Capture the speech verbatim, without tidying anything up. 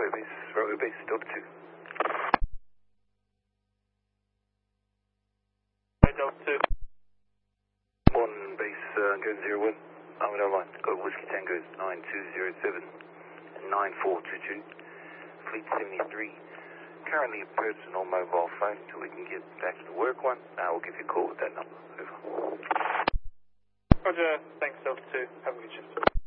Railway Base, Railway Base, Delta two. Delta two. One base, uh, going zero one. I'm in line. Got Whiskey Tango nine two zero seven and nine four two two. Fleet seventy-three. Currently a person on mobile phone until we can get back to the work one. Uh, we'll give you a call with that number. Over. Roger, thanks Delta two. Have a good shift.